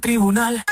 Tribunal.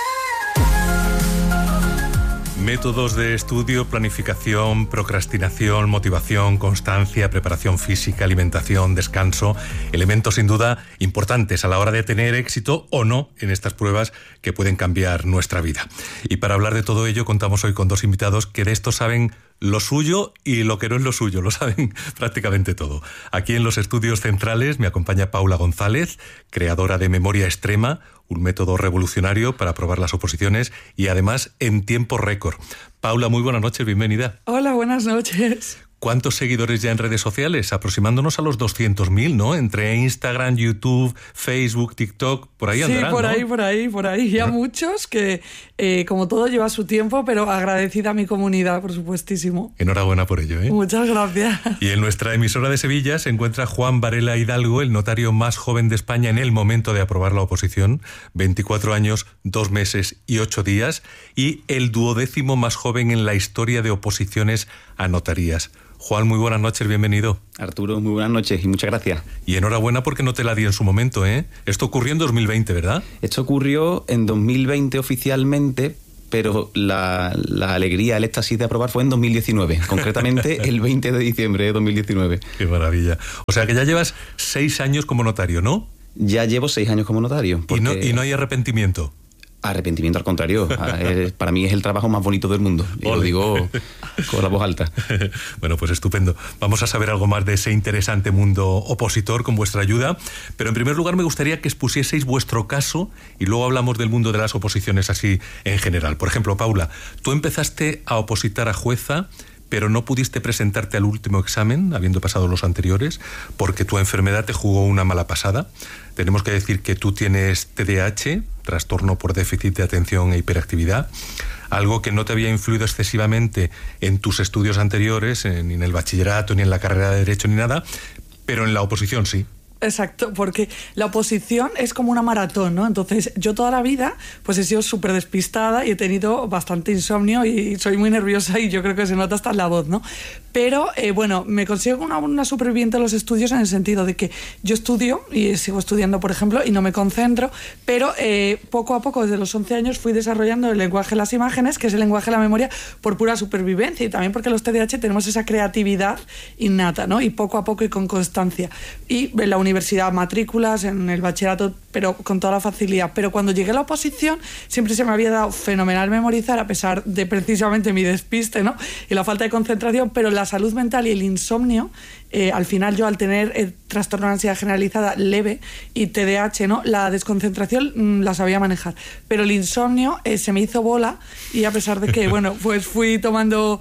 Métodos de estudio, planificación, procrastinación, motivación, constancia, preparación física, alimentación, descanso, elementos sin duda importantes a la hora de tener éxito o no en estas pruebas que pueden cambiar nuestra vida. Y para hablar de todo ello contamos hoy con dos invitados que de esto saben lo suyo y lo que no es lo suyo, lo saben prácticamente todo. Aquí en los estudios centrales me acompaña Paula González, creadora de Memoria Extrema, un método revolucionario para probar las oposiciones y además en tiempo récord. Paula, muy buenas noches, bienvenida. Hola, buenas noches. ¿Cuántos seguidores ya en redes sociales? Aproximándonos a los 200.000, ¿no? Entre Instagram, YouTube, Facebook, TikTok, por ahí andarán, sí, ¿no? por ahí. Ya muchos que, como todo, lleva su tiempo, pero agradecida a mi comunidad, por supuestísimo. Enhorabuena por ello, ¿eh? Muchas gracias. Y en nuestra emisora de Sevilla se encuentra Juan Varela Hidalgo, el notario más joven de España en el momento de aprobar la oposición, 24 años, 2 meses y 8 días, y el 12º más joven en la historia de oposiciones a notarías. Juan, muy buenas noches, bienvenido. Arturo, muy buenas noches y muchas gracias. Y enhorabuena porque no te la di en su momento, ¿eh? Esto ocurrió en 2020, ¿verdad? Esto ocurrió en 2020 oficialmente, pero la alegría, el éxtasis de aprobar fue en 2019, concretamente el 20 de diciembre de 2019. Qué maravilla. O sea que ya llevas 6 años como notario, ¿no? Ya llevo 6 años como notario. ¿Y no hay arrepentimiento? Arrepentimiento al contrario. Para mí es el trabajo más bonito del mundo. Y lo digo con la voz alta. Bueno, pues estupendo. Vamos a saber algo más de ese interesante mundo opositor con vuestra ayuda. Pero en primer lugar me gustaría que expusieseis vuestro caso y luego hablamos del mundo de las oposiciones así en general. Por ejemplo, Paula, tú empezaste a opositar a jueza, pero no pudiste presentarte al último examen, habiendo pasado los anteriores, porque tu enfermedad te jugó una mala pasada. Tenemos que decir que tú tienes TDAH, trastorno por déficit de atención e hiperactividad, algo que no te había influido excesivamente en tus estudios anteriores, ni en el bachillerato, ni en la carrera de Derecho, ni nada, pero en la oposición sí. Exacto, porque la oposición es como una maratón, ¿no? Entonces, yo toda la vida pues he sido súper despistada y he tenido bastante insomnio y soy muy nerviosa y yo creo que se nota hasta en la voz, ¿no? Pero, bueno, me considero una superviviente de los estudios en el sentido de que yo estudio y sigo estudiando, por ejemplo, y no me concentro, pero poco a poco, desde los 11 años, fui desarrollando el lenguaje de las imágenes, que es el lenguaje de la memoria, por pura supervivencia y también porque los TDAH tenemos esa creatividad innata, ¿no? Y poco a poco y con constancia. Y en la universidad, matrículas, en el bachillerato, pero con toda la facilidad. Pero cuando llegué a la oposición, siempre se me había dado fenomenal memorizar, a pesar de precisamente mi despiste, ¿no? Y la falta de concentración, pero la salud mental y el insomnio, al final yo al tener trastorno de ansiedad generalizada leve y TDAH, ¿no? La desconcentración la sabía manejar. Pero el insomnio se me hizo bola y a pesar de que, bueno, pues fui tomando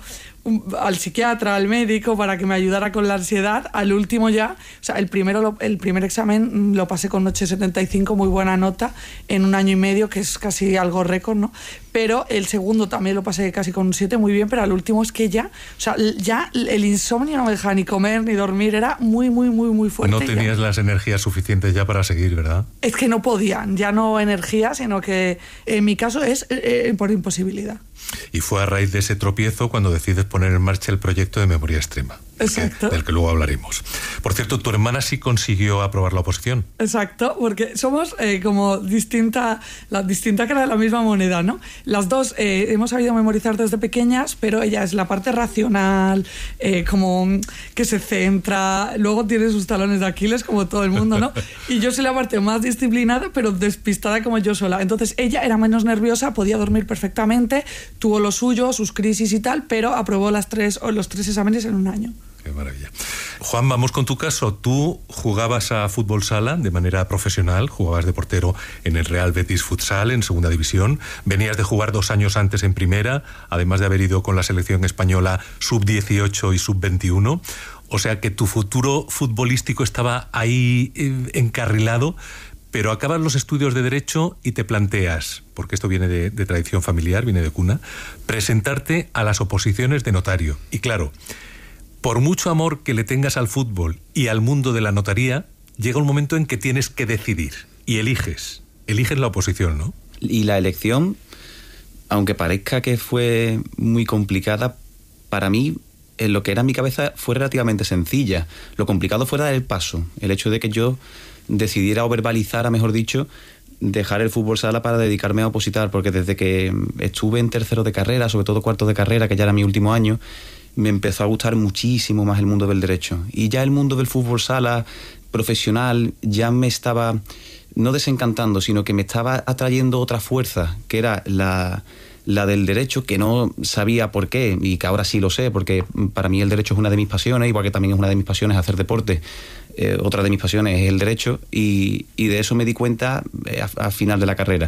al psiquiatra, al médico, para que me ayudara con la ansiedad. Al último ya, o sea, el primer examen lo pasé con 8,75, muy buena nota, en 1 año y medio, que es casi algo récord, ¿no? Pero el segundo también lo pasé casi con un 7, muy bien, pero al último es que ya, o sea, ya el insomnio no me dejaba ni comer ni dormir, era muy, muy, muy, muy fuerte. No tenías las energías suficientes ya para seguir, ¿verdad? Es que no podían, ya no energía, sino que en mi caso es por imposibilidad. Y fue a raíz de ese tropiezo cuando decides poner en marcha el proyecto de Memoria Extrema. Exacto. Del que luego hablaremos. Por cierto, tu hermana sí consiguió aprobar la oposición. Exacto, porque somos como distinta cara de la misma moneda, ¿no? Las dos hemos sabido memorizar desde pequeñas, pero ella es la parte racional, como que se centra, luego tiene sus talones de Aquiles como todo el mundo, ¿no? Y yo soy la parte más disciplinada, pero despistada como yo sola. Entonces ella era menos nerviosa, podía dormir perfectamente, tuvo lo suyo, sus crisis y tal, pero aprobó los 3 exámenes en 1 año. Qué maravilla. Juan, vamos con tu caso. Tú jugabas a fútbol sala de manera profesional, jugabas de portero en el Real Betis Futsal, en segunda división, venías de jugar 2 años antes en primera, además de haber ido con la selección española sub-18 y sub-21, o sea que tu futuro futbolístico estaba ahí encarrilado, pero acabas los estudios de Derecho y te planteas, porque esto viene de tradición familiar, viene de cuna, presentarte a las oposiciones de notario. Y claro, por mucho amor que le tengas al fútbol y al mundo de la notaría, llega un momento en que tienes que decidir y eliges la oposición, ¿no? Y la elección, aunque parezca que fue muy complicada, para mí, en lo que era mi cabeza, fue relativamente sencilla. Lo complicado fue dar el paso, el hecho de que yo decidiera o verbalizara, mejor dicho, dejar el fútbol sala para dedicarme a opositar, porque desde que estuve en tercero de carrera, sobre todo cuarto de carrera, que ya era mi último año, me empezó a gustar muchísimo más el mundo del derecho. Y ya el mundo del fútbol sala profesional ya me estaba, no desencantando, sino que me estaba atrayendo otra fuerza, que era la del derecho, que no sabía por qué, y que ahora sí lo sé, porque para mí el derecho es una de mis pasiones, igual que también es una de mis pasiones hacer deporte. Otra de mis pasiones es el derecho, y de eso me di cuenta al final de la carrera.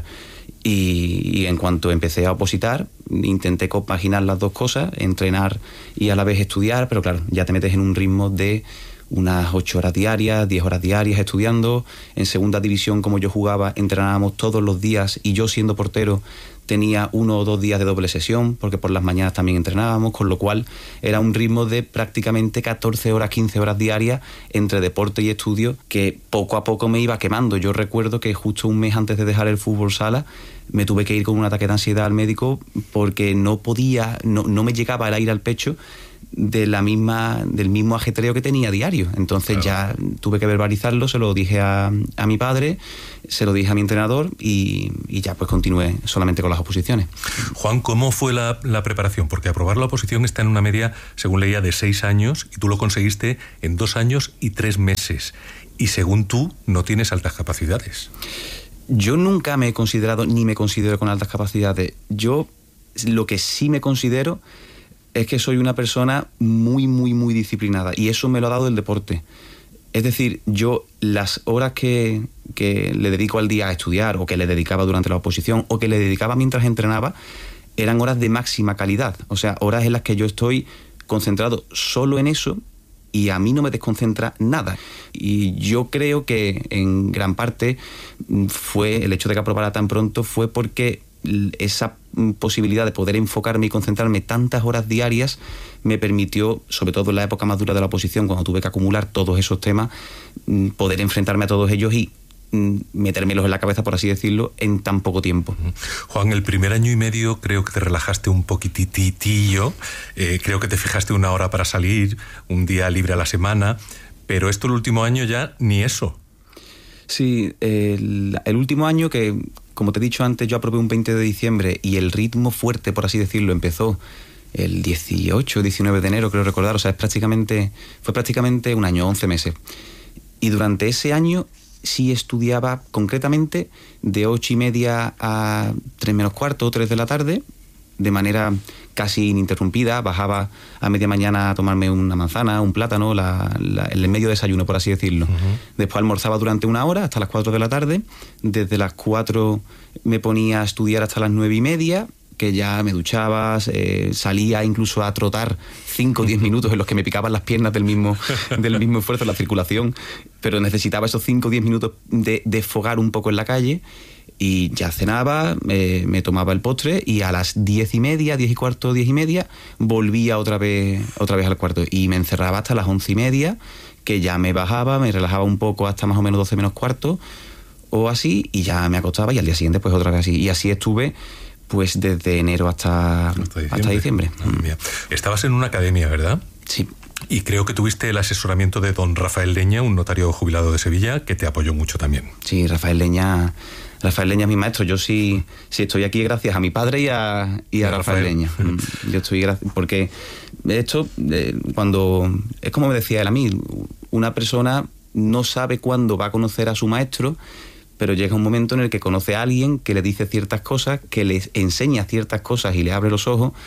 Y en cuanto empecé a opositar, intenté compaginar las dos cosas, entrenar y a la vez estudiar, pero claro, ya te metes en un ritmo de unas 8 horas diarias, 10 horas diarias estudiando. En segunda división, como yo jugaba, entrenábamos todos los días, y yo, siendo portero, tenía 1 o 2 días de doble sesión, porque por las mañanas también entrenábamos, con lo cual era un ritmo de prácticamente 14 horas, 15 horas diarias entre deporte y estudio, que poco a poco me iba quemando. Yo recuerdo que justo un mes antes de dejar el fútbol sala me tuve que ir con un ataque de ansiedad al médico, porque no podía, no me llegaba el aire al pecho del mismo ajetreo que tenía diario. Entonces ya tuve que verbalizarlo, se lo dije a mi padre, se lo dije a mi entrenador, y ya pues continué solamente con las oposiciones. Juan, ¿cómo fue la preparación? Porque aprobar la oposición está en una media, según leía, de 6 años, y tú lo conseguiste en 2 años y 3 meses. Y según tú, no tienes altas capacidades. Yo nunca me he considerado, ni me considero con altas capacidades. Yo lo que sí me considero es que soy una persona muy, muy, muy disciplinada, y eso me lo ha dado el deporte. Es decir, yo las horas que le dedico al día a estudiar, o que le dedicaba durante la oposición, o que le dedicaba mientras entrenaba, eran horas de máxima calidad. O sea, horas en las que yo estoy concentrado solo en eso, y a mí no me desconcentra nada. Y yo creo que en gran parte fue el hecho de que aprobara tan pronto, fue porque esa posibilidad de poder enfocarme y concentrarme tantas horas diarias me permitió, sobre todo en la época más dura de la oposición, cuando tuve que acumular todos esos temas, poder enfrentarme a todos ellos y metérmelos en la cabeza, por así decirlo, en tan poco tiempo. Juan, el primer año y medio creo que te relajaste un poquititillo, creo que te fijaste 1 hora para salir, un día libre a la semana, pero esto el último año ya ni eso. Sí, el último año, que como te he dicho antes, yo aprobé un 20 de diciembre y el ritmo fuerte, por así decirlo, empezó el 18, 19 de enero, creo recordar. O sea, fue prácticamente un año, 11 meses. Y durante ese año sí estudiaba concretamente de 8:30 a 3 menos cuarto, 3 de la tarde, de manera casi ininterrumpida. Bajaba a media mañana a tomarme una manzana, un plátano, el medio desayuno, por así decirlo. Después almorzaba durante 1 hora, hasta las 4 de la tarde. Desde las 4 me ponía a estudiar hasta las 9:30, que ya me duchaba, salía incluso a trotar 5 o 10 minutos, en los que me picaban las piernas del mismo esfuerzo, la circulación, pero necesitaba esos 5 o 10 minutos de desfogar un poco en la calle. Y ya cenaba, me tomaba el postre, y a las 10:30, 10:15, 10:30, volvía otra vez al cuarto, y me encerraba hasta las 11:30, que ya me bajaba, me relajaba un poco hasta más o menos 12 menos cuarto o así, y ya me acostaba, y al día siguiente pues otra vez así. Y así estuve pues desde enero hasta diciembre. Estabas en una academia, ¿verdad? Sí. Y creo que tuviste el asesoramiento de don Rafael Leña, un notario jubilado de Sevilla, que te apoyó mucho también. Sí, Rafael Leña es mi maestro. Yo sí estoy aquí gracias a mi padre y a Rafael Leña. Yo estoy porque esto, cuando es como me decía él a mí, una persona no sabe cuándo va a conocer a su maestro, pero llega un momento en el que conoce a alguien que le dice ciertas cosas, que le enseña ciertas cosas y le abre los ojos.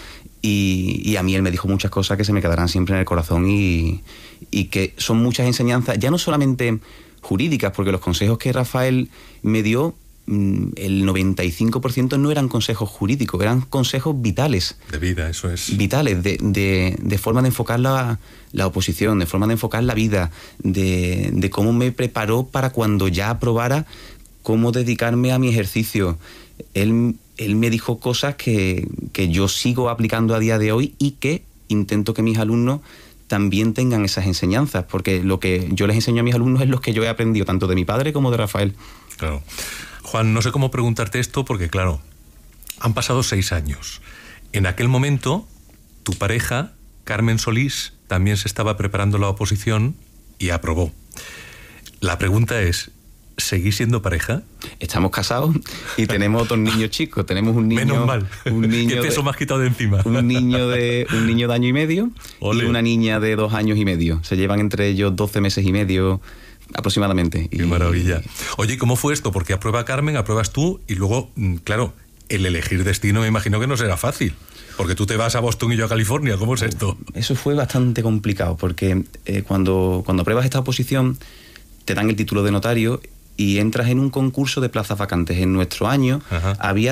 Y a mí él me dijo muchas cosas que se me quedarán siempre en el corazón, y que son muchas enseñanzas, ya no solamente jurídicas, porque los consejos que Rafael me dio, el 95% no eran consejos jurídicos, eran consejos vitales. De vida, eso es. Vitales, de forma de enfocar la oposición, de forma de enfocar la vida, de cómo me preparó para cuando ya aprobara, cómo dedicarme a mi ejercicio. Él me dijo cosas que yo sigo aplicando a día de hoy, y que intento que mis alumnos también tengan esas enseñanzas, porque lo que yo les enseño a mis alumnos es lo que yo he aprendido, tanto de mi padre como de Rafael. Claro. Juan, no sé cómo preguntarte esto, porque claro, han pasado 6 años. En aquel momento, tu pareja, Carmen Solís, también se estaba preparando la oposición y aprobó. La pregunta es, ¿Seguís siendo pareja? Estamos casados y tenemos 2 niños chicos. Tenemos un niño... Menos mal. Un niño ¿Qué peso me has quitado de encima? Un niño de año y medio. Ole. Y una niña de 2 años y medio. Se llevan entre ellos 12 meses y medio aproximadamente. Qué maravilla. Oye, ¿cómo fue esto? Porque aprueba Carmen, apruebas tú y luego, claro, el elegir destino me imagino que no será fácil. Porque tú te vas a Boston y yo a California. ¿Cómo es esto? Eso fue bastante complicado porque cuando apruebas esta oposición te dan el título de notario y entras en un concurso de plazas vacantes. En nuestro año había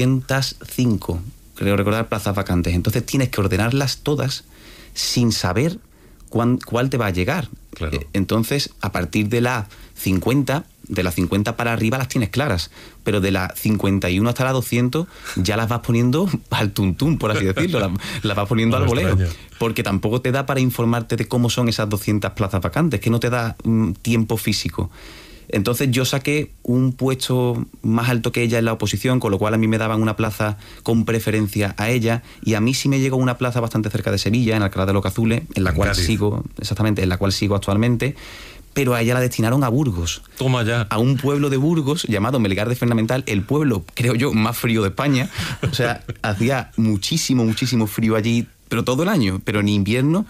205, creo recordar, plazas vacantes. Entonces tienes que ordenarlas todas sin saber cuál te va a llegar. Claro. Entonces, a partir de la 50, de la 50 para arriba las tienes claras, pero de la 51 hasta la 200 ya las vas poniendo al tuntún, por así decirlo, las vas poniendo al voleo, porque tampoco te da para informarte de cómo son esas 200 plazas vacantes, que no te da tiempo físico. Entonces yo saqué un puesto más alto que ella en la oposición, con lo cual a mí me daban una plaza con preferencia a ella, y a mí sí me llegó una plaza bastante cerca de Sevilla, en Alcalá de los Cazules, en la cual sigo actualmente, pero a ella la destinaron a Burgos. Toma ya. A un pueblo de Burgos llamado Melgar de Fernamental, el pueblo, creo yo, más frío de España. O sea, hacía muchísimo frío allí, pero todo el año, pero en invierno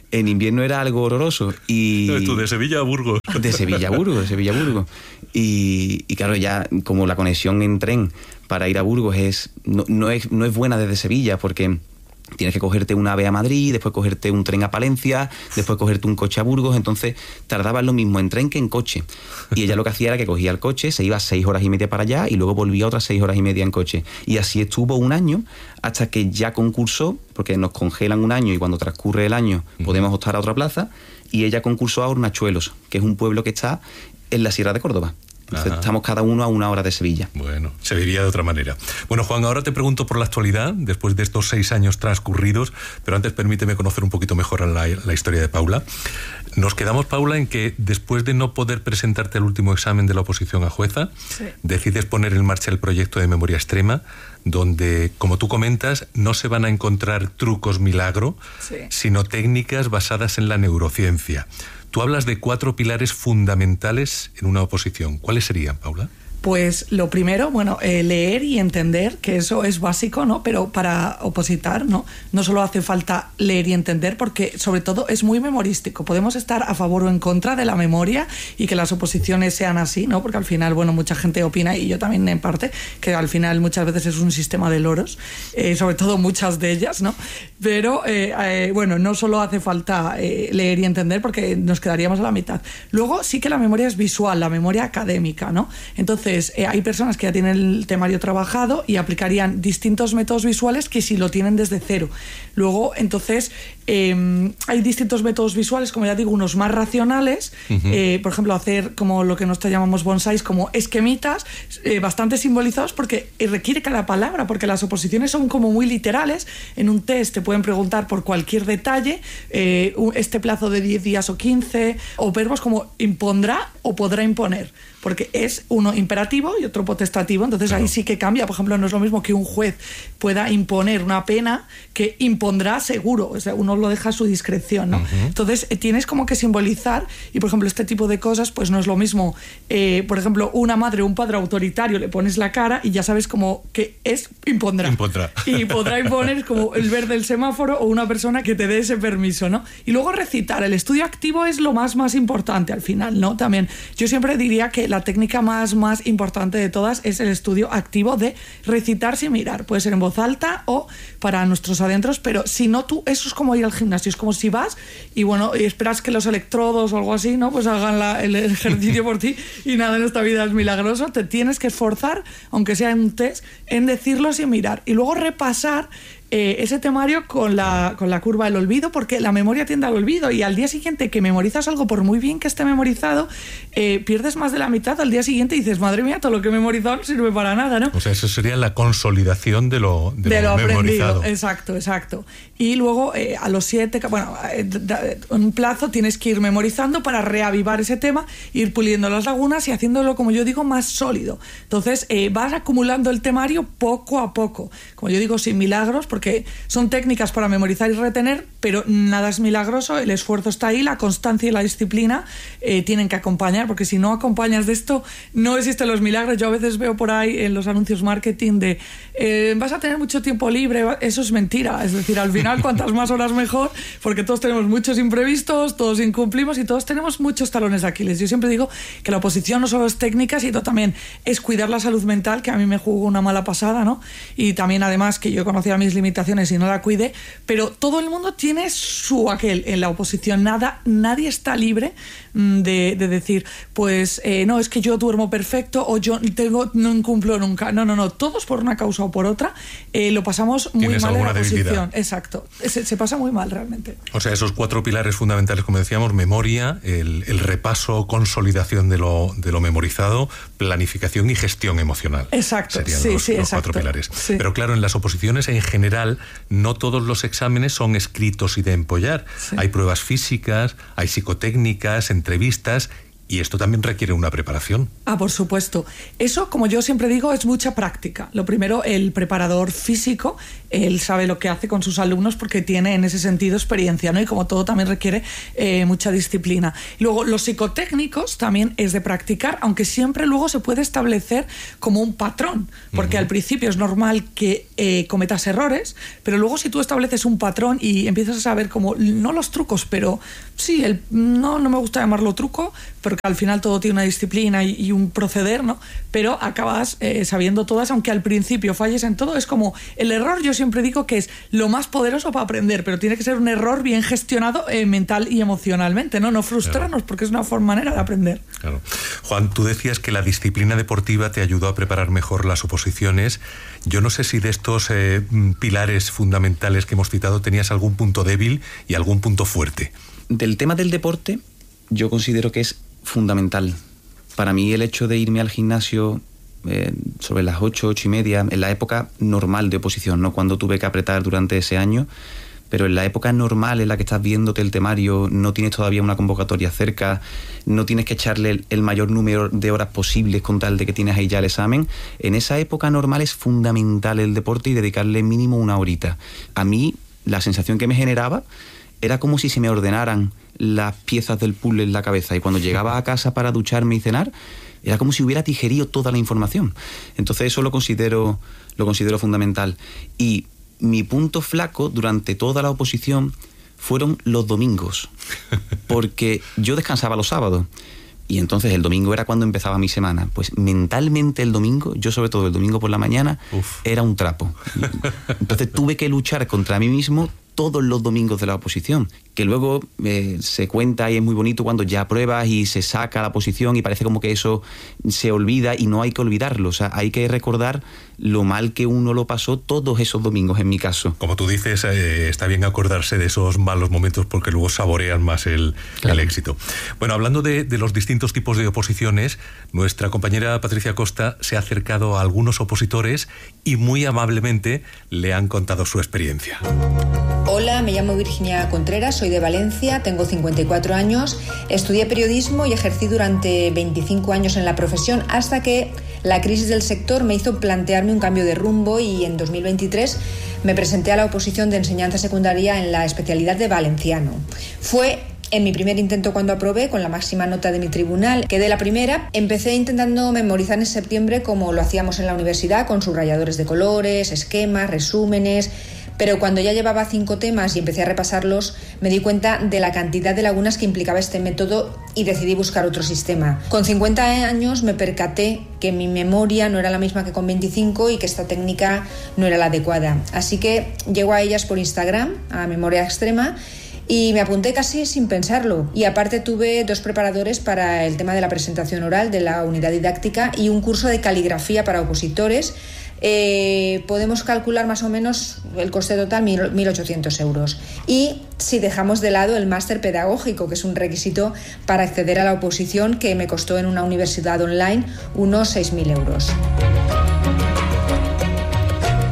era algo horroroso. Y tú, de Sevilla a Burgos. De Sevilla a Burgos. Y claro, ya como la conexión en tren para ir a Burgos no es buena desde Sevilla, porque tienes que cogerte un AVE a Madrid, después cogerte un tren a Palencia, después cogerte un coche a Burgos, entonces tardabas lo mismo en tren que en coche. Y ella lo que hacía era que cogía el coche, se iba 6 horas y media para allá y luego volvía otras 6 horas y media en coche. Y así estuvo un año hasta que ya concursó, porque nos congelan un año y cuando transcurre el año podemos optar a otra plaza, y ella concursó a Hornachuelos, que es un pueblo que está en la Sierra de Córdoba. Entonces, estamos cada uno a 1 hora de Sevilla. Bueno, se vivía de otra manera. Bueno, Juan, ahora te pregunto por la actualidad, después de estos 6 años transcurridos, pero antes permíteme conocer un poquito mejor la historia de Paula. Nos quedamos, Paula, en que después de no poder presentarte al último examen de la oposición a jueza, decides poner en marcha el proyecto de Memoria Extrema, donde, como tú comentas, no se van a encontrar trucos milagro, sino técnicas basadas en la neurociencia. Tú hablas de 4 pilares fundamentales en una oposición. ¿Cuáles serían, Paula? Pues lo primero, leer y entender, que eso es básico, ¿no? Pero para opositar, ¿no? No solo hace falta leer y entender, porque sobre todo es muy memorístico. Podemos estar a favor o en contra de la memoria y que las oposiciones sean así, ¿no? Porque al final, mucha gente opina, y yo también en parte, que al final muchas veces es un sistema de loros, sobre todo muchas de ellas, ¿no? Pero, no solo hace falta leer y entender, porque nos quedaríamos a la mitad. Luego sí que la memoria es visual, la memoria académica, ¿no? Entonces, hay personas que ya tienen el temario trabajado y aplicarían distintos métodos visuales que si lo tienen desde cero. Luego, entonces, hay distintos métodos visuales, como ya digo, unos más racionales, por ejemplo, hacer como lo que nosotros llamamos bonsáis, como esquemitas, bastante simbolizados, porque requiere cada palabra, porque las oposiciones son como muy literales. En un test te pueden preguntar por cualquier detalle, este plazo de 10 días o 15, o verbos como impondrá o podrá imponer, porque es uno imperativo y otro potestativo. Entonces ahí sí que cambia. Por ejemplo, no es lo mismo que un juez pueda imponer una pena que impondrá seguro. O sea, uno lo deja a su discreción, ¿no? Entonces tienes como que simbolizar, y por ejemplo este tipo de cosas pues no es lo mismo, por ejemplo, una madre o un padre autoritario, le pones la cara y ya sabes como que es impondrá. Y podrá imponer es como el verde del semáforo, o una persona que te dé ese permiso, ¿no? Y luego recitar. El estudio activo es lo más importante al final, ¿no? También yo siempre diría que la técnica más importante de todas es el estudio activo de recitar sin mirar. Puede ser en voz alta o para nuestros adentros, pero si no, eso es como ir al gimnasio. Es como si vas y esperas que los electrodos o algo así, ¿no? Pues hagan el ejercicio por ti, y nada en esta vida es milagroso. Te tienes que esforzar, aunque sea en un test, en decirlo sin mirar. Y luego repasar ese temario con la curva del olvido, porque la memoria tiende al olvido, y al día siguiente que memorizas algo, por muy bien que esté memorizado, pierdes más de la mitad al día siguiente y dices, madre mía, todo lo que he memorizado no sirve para nada, ¿no? O sea, eso sería la consolidación de lo memorizado. Aprendido. Exacto. Y luego a los 7, en un plazo tienes que ir memorizando para reavivar ese tema, ir puliendo las lagunas y haciéndolo, como yo digo, más sólido. Entonces vas acumulando el temario poco a poco, como yo digo, sin milagros, porque porque son técnicas para memorizar y retener, pero nada es milagroso, el esfuerzo está ahí, la constancia y la disciplina tienen que acompañar, porque si no acompañas de esto, no existen los milagros. Yo a veces veo por ahí en los anuncios marketing de vas a tener mucho tiempo libre, eso es mentira, es decir, al final cuantas más horas mejor, porque todos tenemos muchos imprevistos, todos incumplimos y todos tenemos muchos talones de Aquiles. Yo siempre digo que la oposición no solo es técnica, sino también es cuidar la salud mental, que a mí me jugó una mala pasada, ¿no? Y también además que yo conocía mis limitaciones y no la cuidé, pero todo el mundo tiene su aquel en la oposición. Nadie está libre de decir, pues no, es que yo duermo perfecto o yo no incumplo nunca. No, todos por una causa o por otra lo pasamos muy mal en la oposición. Debilidad. Exacto, se pasa muy mal realmente. O sea, esos 4 pilares fundamentales, como decíamos: memoria, el repaso, consolidación de lo memorizado, planificación y gestión emocional. Exacto, serían los exacto. 4 pilares. Sí. Pero claro, en las oposiciones en general no todos los exámenes son escritos y de empollar. Sí. Hay pruebas físicas, hay psicotécnicas, entrevistas, y esto también requiere una preparación. Por supuesto. Eso, como yo siempre digo, es mucha práctica. Lo primero, el preparador físico, él sabe lo que hace con sus alumnos porque tiene en ese sentido experiencia, ¿no? Y como todo también requiere mucha disciplina. Luego, los psicotécnicos también es de practicar, aunque siempre luego se puede establecer como un patrón, porque al principio es normal que cometas errores, pero luego si tú estableces un patrón y empiezas a saber como, no los trucos, pero sí, no me gusta llamarlo truco, porque al final todo tiene una disciplina y un proceder, ¿no? Pero acabas sabiendo todas, aunque al principio falles en todo. Es como el error, yo siempre digo que es lo más poderoso para aprender, pero tiene que ser un error bien gestionado mental y emocionalmente, ¿no? No frustrarnos, claro, porque es una manera de aprender. Claro. Juan, tú decías que la disciplina deportiva te ayudó a preparar mejor las oposiciones. Yo no sé si de estos pilares fundamentales que hemos citado tenías algún punto débil y algún punto fuerte. Del tema del deporte, yo considero que es fundamental. Para mí el hecho de irme al gimnasio sobre las 8:30, en la época normal de oposición, no cuando tuve que apretar durante ese año, pero en la época normal en la que estás viéndote el temario, no tienes todavía una convocatoria cerca, no tienes que echarle el mayor número de horas posibles con tal de que tienes ahí ya el examen, en esa época normal es fundamental el deporte y dedicarle mínimo 1 horita. A mí la sensación que me generaba era como si se me ordenaran las piezas del puzzle en la cabeza, y cuando llegaba a casa para ducharme y cenar era como si hubiera tijerío toda la información. Entonces eso lo considero fundamental. Y mi punto flaco durante toda la oposición fueron los domingos, porque yo descansaba los sábados y entonces el domingo era cuando empezaba mi semana. Pues mentalmente el domingo, yo sobre todo el domingo por la mañana, era un trapo. Entonces tuve que luchar contra mí mismo todos los domingos de la oposición, que luego se cuenta y es muy bonito cuando ya apruebas y se saca la posición y parece como que eso se olvida, y no hay que olvidarlo. O sea, hay que recordar lo mal que uno lo pasó todos esos domingos, en mi caso. Como tú dices, está bien acordarse de esos malos momentos porque luego saborean más el éxito. Bueno, hablando de los distintos tipos de oposiciones, nuestra compañera Patricia Costa se ha acercado a algunos opositores y muy amablemente le han contado su experiencia. Hola, me llamo Virginia Contreras, soy de Valencia, tengo 54 años, estudié periodismo y ejercí durante 25 años en la profesión hasta que la crisis del sector me hizo plantearme un cambio de rumbo, y en 2023 me presenté a la oposición de enseñanza secundaria en la especialidad de valenciano. Fue en mi primer intento cuando aprobé, con la máxima nota de mi tribunal. Quedé la primera. Empecé intentando memorizar en septiembre como lo hacíamos en la universidad, con subrayadores de colores, esquemas, resúmenes. Pero cuando ya llevaba 5 temas y empecé a repasarlos, me di cuenta de la cantidad de lagunas que implicaba este método y decidí buscar otro sistema. Con 50 años me percaté que mi memoria no era la misma que con 25 y que esta técnica no era la adecuada. Así que llego a ellas por Instagram, a Memoria Extrema, y me apunté casi sin pensarlo. Y aparte tuve 2 preparadores para el tema de la presentación oral de la unidad didáctica y un curso de caligrafía para opositores. Podemos calcular más o menos el coste total, 1.800 euros. Y si dejamos de lado el máster pedagógico, que es un requisito para acceder a la oposición, que me costó en una universidad online unos 6.000 euros.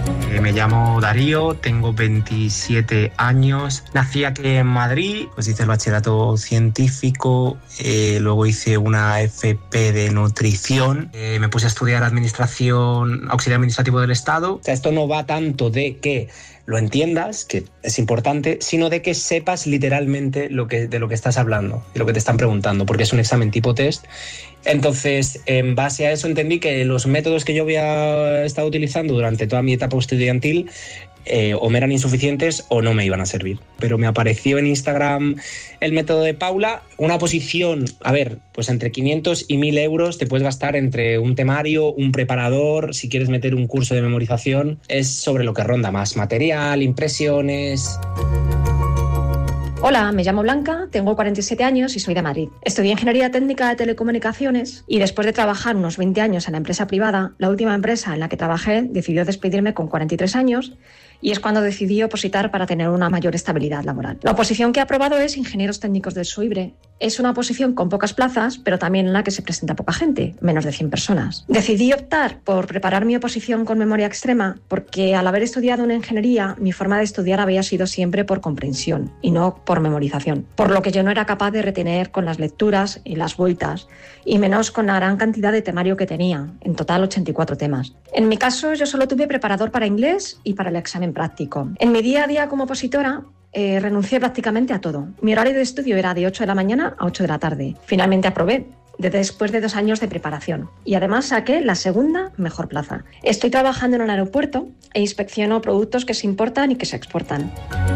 Me llamo Darío, tengo 27 años. Nací aquí en Madrid, pues hice el bachillerato científico, luego hice una FP de nutrición, me puse a estudiar administración, auxiliar administrativo del Estado. O sea, esto no va tanto de que lo entiendas, que es importante, sino de que sepas literalmente de lo que estás hablando, de lo que te están preguntando, porque es un examen tipo test. Entonces, en base a eso entendí que los métodos que yo había estado utilizando durante toda mi etapa estudiantil o me eran insuficientes o no me iban a servir. Pero me apareció en Instagram el método de Paula, una oposición, a ver, pues entre 500 y 1.000 euros te puedes gastar entre un temario, un preparador, si quieres meter un curso de memorización, es sobre lo que ronda más, material, impresiones. Hola, me llamo Blanca, tengo 47 años y soy de Madrid. Estudié Ingeniería Técnica de Telecomunicaciones y después de trabajar unos 20 años en la empresa privada, la última empresa en la que trabajé decidió despedirme con 43 años y es cuando decidí opositar para tener una mayor estabilidad laboral. La oposición que he aprobado es Ingenieros Técnicos del SOIBRE. Es una oposición con pocas plazas, pero también en la que se presenta poca gente, menos de 100 personas. Decidí optar por preparar mi oposición con memoria extrema porque al haber estudiado una ingeniería, mi forma de estudiar había sido siempre por comprensión y no por memorización, por lo que yo no era capaz de retener con las lecturas y las vueltas, y menos con la gran cantidad de temario que tenía, en total 84 temas. En mi caso, yo solo tuve preparador para inglés y para el examen práctico. En mi día a día como opositora, renuncié prácticamente a todo. Mi horario de estudio era de 8 de la mañana a 8 de la tarde. Finalmente aprobé, después de 2 años de preparación. Y además saqué la segunda mejor plaza. Estoy trabajando en un aeropuerto e inspecciono productos que se importan y que se exportan.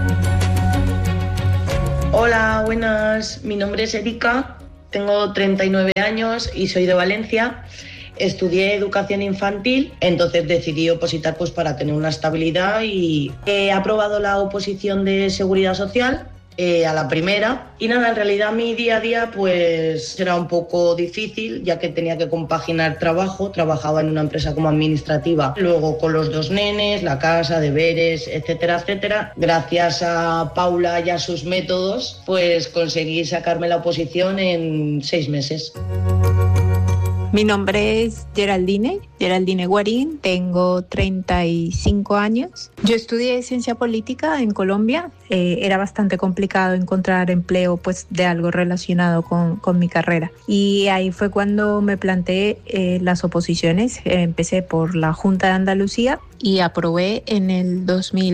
Hola, buenas. Mi nombre es Erika, tengo 39 años y soy de Valencia. Estudié educación infantil, entonces decidí opositar pues para tener una estabilidad y he aprobado la oposición de seguridad social a la primera. Y nada, en realidad mi día a día pues era un poco difícil, ya que tenía que compaginar trabajo. Trabajaba en una empresa como administrativa, luego con los 2 nenes, la casa, deberes, etcétera, etcétera. Gracias a Paula y a sus métodos, pues conseguí sacarme la oposición en 6 meses. Mi nombre es Geraldine Guarín, tengo 35 años. Yo estudié ciencia política en Colombia. Era bastante complicado encontrar empleo pues, de algo relacionado con mi carrera. Y ahí fue cuando me planteé las oposiciones. Empecé por la Junta de Andalucía y aprobé en el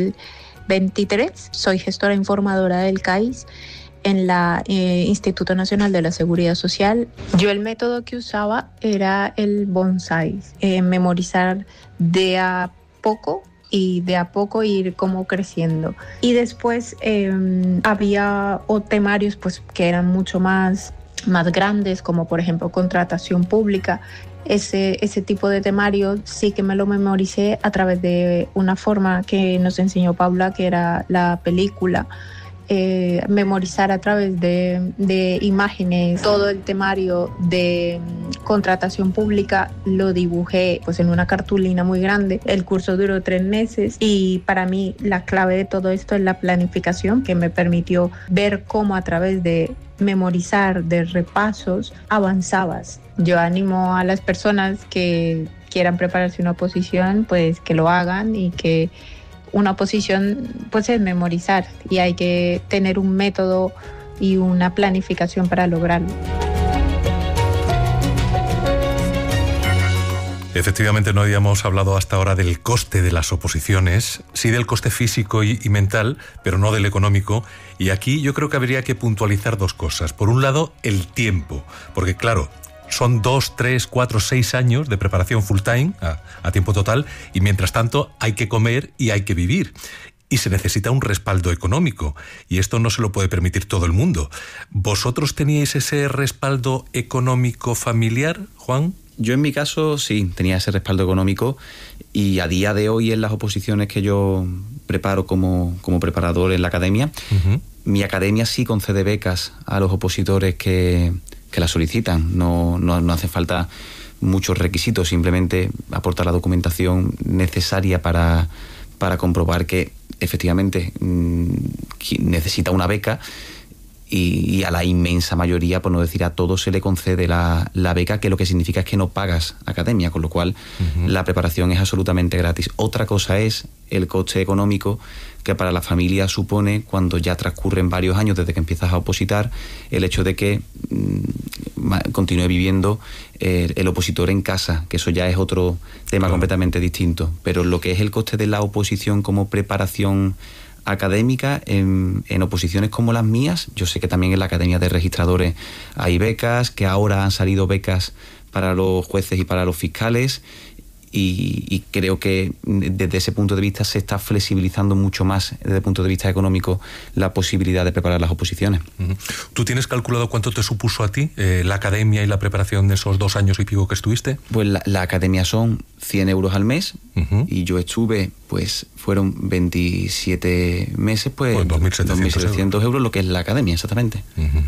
2023. Soy gestora informadora del CAIS en la Instituto Nacional de la Seguridad Social. Yo el método que usaba era el bonsai, memorizar de a poco y de a poco ir como creciendo. Y después había temarios pues, que eran mucho más grandes, como por ejemplo contratación pública. Ese tipo de temario sí que me lo memoricé a través de una forma que nos enseñó Paula, que era la película. Memorizar a través de imágenes todo el temario de contratación pública, lo dibujé pues en una cartulina muy grande. El curso duró 3 meses y para mí la clave de todo esto es la planificación, que me permitió ver cómo a través de memorizar, de repasos, avanzabas. Yo animo a las personas que quieran prepararse una oposición pues que lo hagan, y que una oposición pues es memorizar y hay que tener un método y una planificación para lograrlo. Efectivamente, no habíamos hablado hasta ahora del coste de las oposiciones, sí del coste físico y mental, pero no del económico. Y aquí yo creo que habría que puntualizar 2 cosas. Por un lado, el tiempo, porque claro, son 2, 3, 4, 6 años de preparación full time, a tiempo total, y mientras tanto hay que comer y hay que vivir. Y se necesita un respaldo económico, y esto no se lo puede permitir todo el mundo. ¿Vosotros teníais ese respaldo económico familiar, Juan? Yo en mi caso sí, tenía ese respaldo económico, y a día de hoy en las oposiciones que yo preparo como preparador en la academia, mi academia sí concede becas a los opositores que la solicitan. No hace falta muchos requisitos, simplemente aportar la documentación necesaria para comprobar que efectivamente necesita una beca, y a la inmensa mayoría, por no decir a todos, se le concede la beca, que lo que significa es que no pagas academia, con lo cual la preparación es absolutamente gratis. Otra cosa es el coste económico que para la familia supone, cuando ya transcurren varios años desde que empiezas a opositar, el hecho de que continúe viviendo el opositor en casa, que eso ya es otro tema completamente distinto. Pero lo que es el coste de la oposición como preparación académica, en oposiciones como las mías, yo sé que también en la Academia de Registradores hay becas, que ahora han salido becas para los jueces y para los fiscales, y creo que desde ese punto de vista se está flexibilizando mucho más desde el punto de vista económico la posibilidad de preparar las oposiciones. ¿Tú tienes calculado cuánto te supuso a ti la academia y la preparación de esos 2 años y pico que estuviste? Pues la academia son 100 euros al mes, y yo estuve, pues fueron 27 meses, pues 2.700 euros, lo que es la academia, exactamente.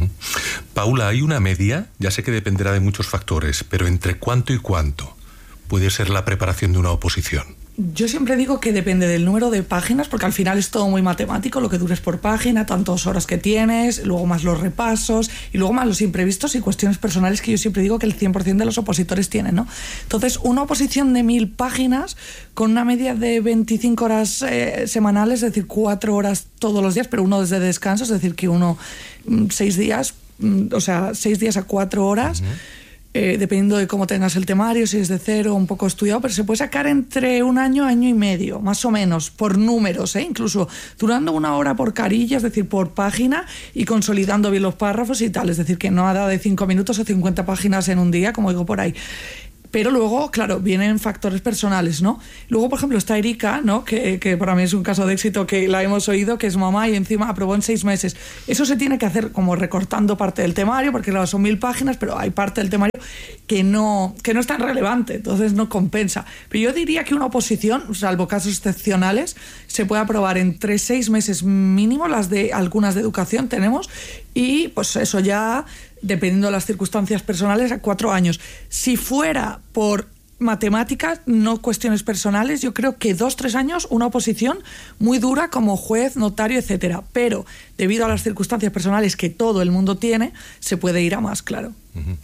Paula, ¿hay una media? Ya sé que dependerá de muchos factores, pero ¿entre cuánto y cuánto puede ser la preparación de una oposición? Yo siempre digo que depende del número de páginas, porque al final es todo muy matemático, lo que dures por página, tantas horas que tienes, luego más los repasos y luego más los imprevistos y cuestiones personales que yo siempre digo que el 100% de los opositores tienen, ¿no? Entonces, una oposición de 1.000 páginas con una media de 25 horas semanales, es decir, 4 horas todos los días, pero uno desde descanso, es decir, que uno 6 días, o sea, 6 días a 4 horas, dependiendo de cómo tengas el temario, si es de cero o un poco estudiado, pero se puede sacar entre 1 año, año y medio, más o menos, por números, incluso durando 1 hora por carilla, es decir, por página, y consolidando bien los párrafos y tal, es decir, que no ha dado de 5 minutos o 50 páginas en un día, como digo por ahí. Pero luego, claro, vienen factores personales, ¿no? Luego, por ejemplo, está Erika, ¿no? Que para mí es un caso de éxito, que la hemos oído, que es mamá y encima aprobó en 6 meses. Eso se tiene que hacer como recortando parte del temario, porque claro, son 1.000 páginas, pero hay parte del temario que no es tan relevante, entonces no compensa. Pero yo diría que una oposición, salvo casos excepcionales, se puede aprobar entre 6 meses mínimo, algunas de educación tenemos, y pues eso ya, dependiendo de las circunstancias personales, a 4 años. Si fuera por matemáticas, no cuestiones personales, yo creo que 2-3 años, una oposición muy dura como juez, notario, etcétera. Pero debido a las circunstancias personales que todo el mundo tiene, se puede ir a más, claro.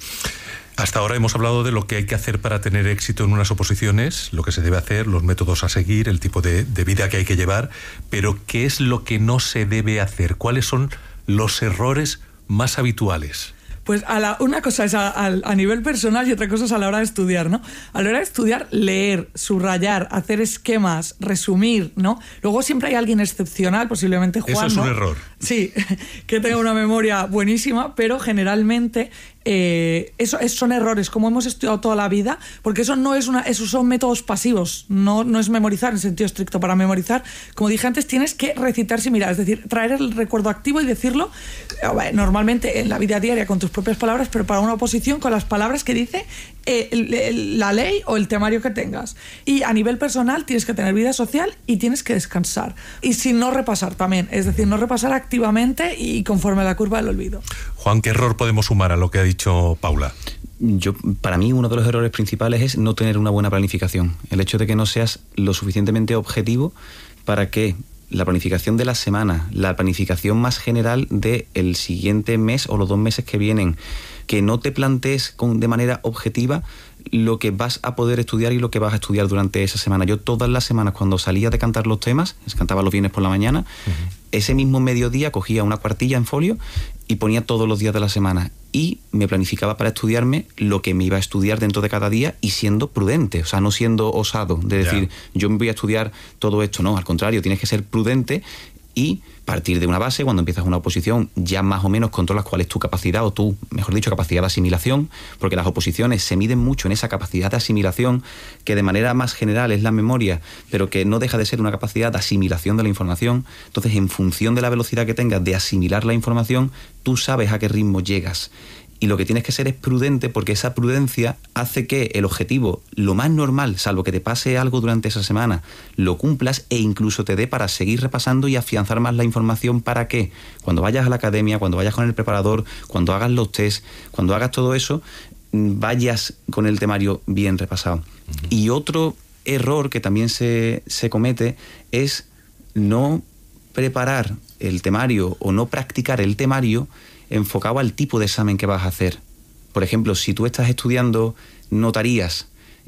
Hasta ahora hemos hablado de lo que hay que hacer para tener éxito en unas oposiciones, lo que se debe hacer, los métodos a seguir, el tipo de vida que hay que llevar, pero ¿qué es lo que no se debe hacer? ¿Cuáles son los errores más habituales? Pues una cosa es a nivel personal y otra cosa es a la hora de estudiar, ¿no? A la hora de estudiar, leer, subrayar, hacer esquemas, resumir, ¿no? Luego siempre hay alguien excepcional, posiblemente Juan, eso es un error. Sí, que tenga una memoria buenísima, pero generalmente son errores, como hemos estudiado toda la vida, porque eso no es esos son métodos pasivos, no es memorizar en sentido estricto. Para memorizar, como dije antes, tienes que recitar sin mirar, es decir, traer el recuerdo activo y decirlo normalmente en la vida diaria con tus propias palabras, pero para una oposición con las palabras que dice la ley o el temario que tengas. Y a nivel personal tienes que tener vida social y tienes que descansar. Y sin no repasar también, es decir, no repasar activamente y conforme a la curva del olvido. Juan, ¿qué error podemos sumar a lo que ha dicho Paula? Para mí, uno de los errores principales es no tener una buena planificación. El hecho de que no seas lo suficientemente objetivo para que la planificación de la semana, la planificación más general del siguiente mes o los 2 meses que vienen, que no te plantees de manera objetiva lo que vas a poder estudiar y lo que vas a estudiar durante esa semana. Yo todas las semanas, cuando salía de cantar los temas, cantaba los viernes por la mañana, ese mismo mediodía cogía una cuartilla en folio y ponía todos los días de la semana y me planificaba para estudiarme lo que me iba a estudiar dentro de cada día y siendo prudente, o sea, no siendo osado, de decir, yo me voy a estudiar todo esto, no, al contrario, tienes que ser prudente y partir de una base. Cuando empiezas una oposición ya más o menos controlas cuál es tu capacidad o tu, mejor dicho, capacidad de asimilación, porque las oposiciones se miden mucho en esa capacidad de asimilación que de manera más general es la memoria, pero que no deja de ser una capacidad de asimilación de la información. Entonces, en función de la velocidad que tengas de asimilar la información, tú sabes a qué ritmo llegas. Y lo que tienes que ser es prudente, porque esa prudencia hace que el objetivo, lo más normal, salvo que te pase algo durante esa semana, lo cumplas e incluso te dé para seguir repasando y afianzar más la información para que cuando vayas a la academia, cuando vayas con el preparador, cuando hagas los test, cuando hagas todo eso, vayas con el temario bien repasado. Y otro error que también se comete es no preparar el temario o no practicar el temario enfocado al tipo de examen que vas a hacer. Por ejemplo, si tú estás estudiando notarías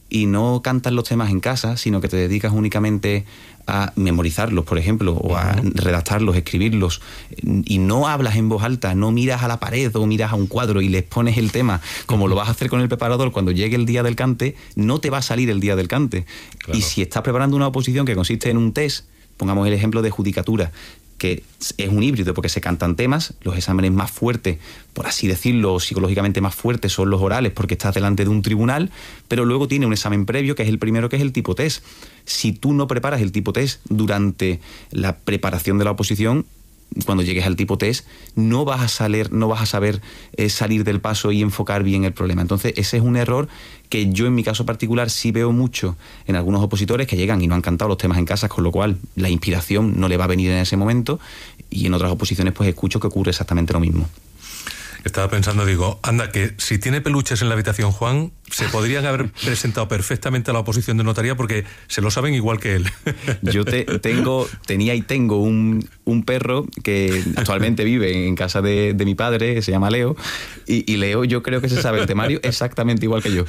y no cantas los temas en casa, sino que te dedicas únicamente a memorizarlos, por ejemplo, o a redactarlos, escribirlos, y no hablas en voz alta, no miras a la pared o miras a un cuadro y les pones el tema, como lo vas a hacer con el preparador cuando llegue el día del cante, no te va a salir el día del cante. Claro. Y si estás preparando una oposición que consiste en un test, pongamos el ejemplo de judicatura, que es un híbrido porque se cantan temas, los exámenes más fuertes, por así decirlo, psicológicamente más fuertes son los orales porque estás delante de un tribunal, pero luego tiene un examen previo que es el primero, que es el tipo test. Si tú no preparas el tipo test durante la preparación de la oposición, cuando llegues al tipo test, no vas a saber salir del paso y enfocar bien el problema. Entonces, ese es un error que yo en mi caso particular sí veo mucho en algunos opositores que llegan y no han cantado los temas en casa, con lo cual la inspiración no le va a venir en ese momento, y en otras oposiciones pues escucho que ocurre exactamente lo mismo. Estaba pensando, digo, anda, que si tiene peluches en la habitación Juan, se podrían haber presentado perfectamente a la oposición de notaría porque se lo saben igual que él. Yo tenía y tengo un perro que actualmente vive en casa de mi padre, se llama Leo, y Leo yo creo que se sabe el temario exactamente igual que yo.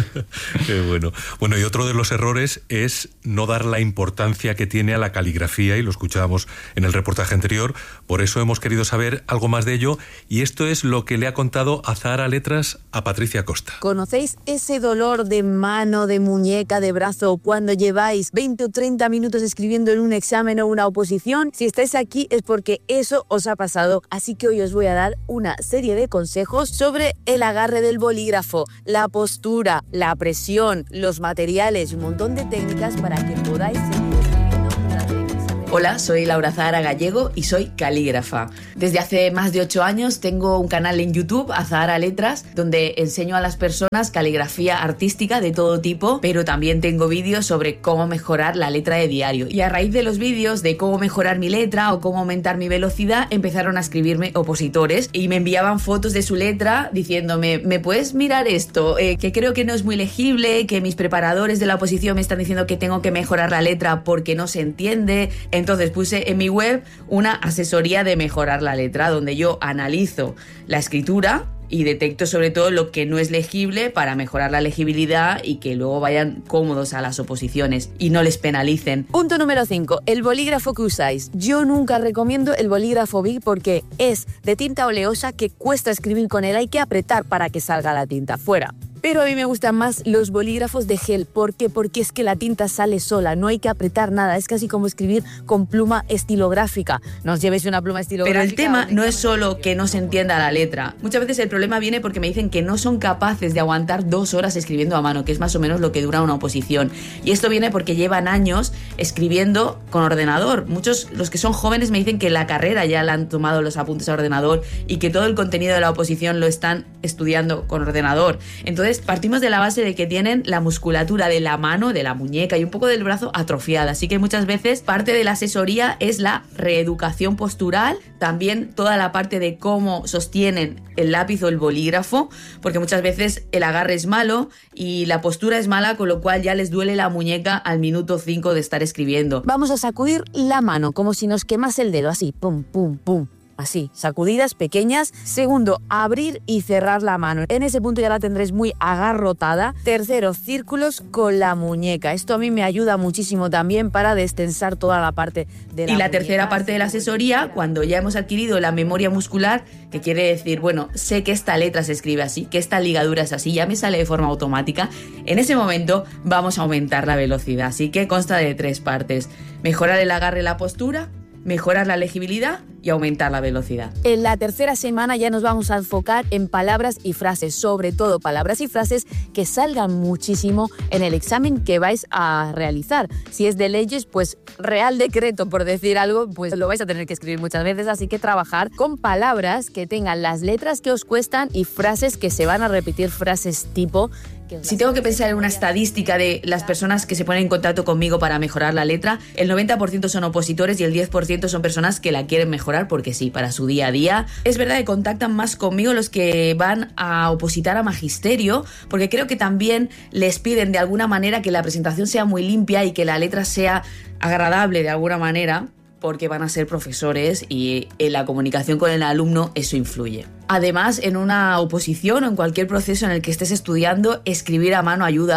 Qué bueno. Bueno, y otro de los errores es no dar la importancia que tiene a la caligrafía, y lo escuchábamos en el reportaje anterior, por eso hemos querido saber algo más de ello, y esto es lo que le ha contado Azahara Letras a Patricia Costa. ¿Conocéis ese dolor de mano, de muñeca, de brazo cuando lleváis 20 o 30 minutos escribiendo en un examen o una oposición? Si estáis aquí es porque eso os ha pasado, así que hoy os voy a dar una serie de consejos sobre el agarre del bolígrafo, la postura, la presión, los materiales, un montón de técnicas para que podáis seguir escribiendo durante el examen. Hola, soy Laura Azahara Gallego y soy calígrafa. Desde hace más de 8 años tengo un canal en YouTube, Azahara Letras, donde enseño a las personas caligrafía artística de todo tipo, pero también tengo vídeos sobre cómo mejorar la letra de diario. Y a raíz de los vídeos de cómo mejorar mi letra o cómo aumentar mi velocidad, empezaron a escribirme opositores y me enviaban fotos de su letra diciéndome, ¿me puedes mirar esto? Que creo que no es muy legible, que mis preparadores de la oposición me están diciendo que tengo que mejorar la letra porque no se entiende. Entonces puse en mi web una asesoría de mejorar la letra, donde yo analizo la escritura y detecto sobre todo lo que no es legible para mejorar la legibilidad y que luego vayan cómodos a las oposiciones y no les penalicen. Punto número 5. El bolígrafo que usáis. Yo nunca recomiendo el bolígrafo Bic porque es de tinta oleosa que cuesta escribir con él. Hay que apretar para que salga la tinta fuera. Pero a mí me gustan más los bolígrafos de gel. ¿Por qué? Porque es que la tinta sale sola, no hay que apretar nada. Es casi como escribir con pluma estilográfica. No os llevéis una pluma estilográfica. Pero el tema no es solo que no se entienda la letra. Muchas veces el problema viene porque me dicen que no son capaces de aguantar 2 horas escribiendo a mano, que es más o menos lo que dura una oposición. Y esto viene porque llevan años escribiendo con ordenador. Muchos, los que son jóvenes, me dicen que la carrera ya la han tomado los apuntes a ordenador y que todo el contenido de la oposición lo están estudiando con ordenador. Entonces, partimos de la base de que tienen la musculatura de la mano, de la muñeca y un poco del brazo atrofiada. Así que muchas veces parte de la asesoría es la reeducación postural, también toda la parte de cómo sostienen el lápiz o el bolígrafo, porque muchas veces el agarre es malo y la postura es mala, con lo cual ya les duele la muñeca al minuto 5 de estar escribiendo. Vamos a sacudir la mano como si nos quemase el dedo, así, pum, pum, pum. Así, sacudidas pequeñas. Segundo, abrir y cerrar la mano. En ese punto ya la tendréis muy agarrotada. Tercero, círculos con la muñeca. Esto a mí me ayuda muchísimo también para destensar toda la parte de la muñeca. Y la tercera parte de la asesoría, cuando ya hemos adquirido la memoria muscular, que quiere decir, bueno, sé que esta letra se escribe así, que esta ligadura es así, ya me sale de forma automática. En ese momento vamos a aumentar la velocidad. Así que consta de 3 partes. Mejorar el agarre y la postura, mejorar la legibilidad y aumentar la velocidad. En la tercera semana ya nos vamos a enfocar en palabras y frases, sobre todo palabras y frases que salgan muchísimo en el examen que vais a realizar. Si es de leyes, pues Real Decreto, por decir algo, pues lo vais a tener que escribir muchas veces, así que trabajar con palabras que tengan las letras que os cuestan y frases que se van a repetir, frases tipo. Si tengo que pensar en una estadística de las personas que se ponen en contacto conmigo para mejorar la letra, el 90% son opositores y el 10% son personas que la quieren mejorar porque sí, para su día a día. Es verdad que contactan más conmigo los que van a opositar a magisterio, porque creo que también les piden de alguna manera que la presentación sea muy limpia y que la letra sea agradable de alguna manera, porque van a ser profesores y en la comunicación con el alumno eso influye. Además, en una oposición o en cualquier proceso en el que estés estudiando, escribir a mano ayuda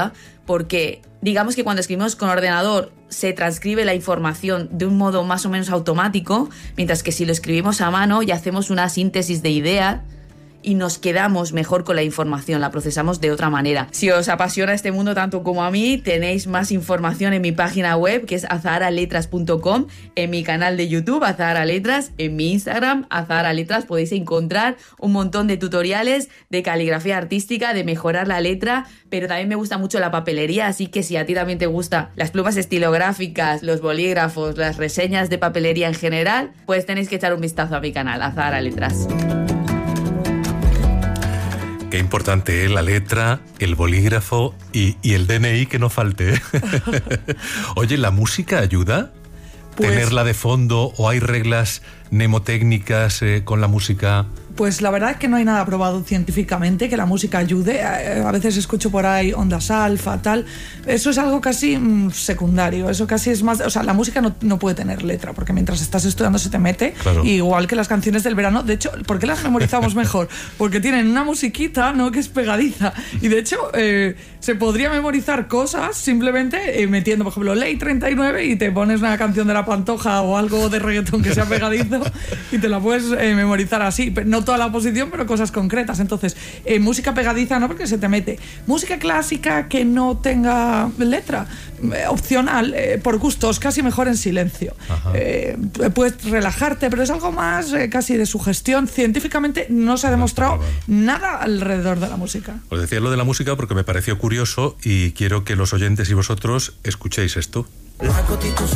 porque digamos que cuando escribimos con ordenador se transcribe la información de un modo más o menos automático, mientras que si lo escribimos a mano ya hacemos una síntesis de ideas y nos quedamos mejor con la información, la procesamos de otra manera. Si os apasiona este mundo tanto como a mí, tenéis más información en mi página web, que es azaharaletras.com, en mi canal de YouTube, Azahara Letras, en mi Instagram, Azahara Letras, podéis encontrar un montón de tutoriales de caligrafía artística, de mejorar la letra, pero también me gusta mucho la papelería, así que si a ti también te gustan las plumas estilográficas, los bolígrafos, las reseñas de papelería en general, pues tenéis que echar un vistazo a mi canal, Azahara Letras. Qué importante, ¿eh? La letra, el bolígrafo y el DNI que no falte. Oye, ¿la música ayuda? Pues, ¿tenerla de fondo o hay reglas mnemotécnicas con la música? Pues la verdad es que no hay nada probado científicamente que la música ayude. A veces escucho por ahí ondas alfa, tal. Eso es algo casi secundario. Eso casi es más... O sea, la música no puede tener letra, porque mientras estás estudiando se te mete. Claro. Igual que las canciones del verano. De hecho, ¿por qué las memorizamos mejor? Porque tienen una musiquita, ¿no?, que es pegadiza. Y de hecho, se podría memorizar cosas simplemente metiendo, por ejemplo, Ley 39 y te pones una canción de La Pantoja o algo de reggaetón que sea pegadizo y te la puedes memorizar así. No toda la posición, pero cosas concretas. Entonces, música pegadiza no, porque se te mete. Música clásica que no tenga letra, opcional, por gustos, casi mejor en silencio. Puedes relajarte, pero es algo más casi de sugestión. Científicamente no se ha demostrado nada alrededor de la música. Os decía lo de la música porque me pareció curioso y quiero que los oyentes y vosotros escuchéis esto.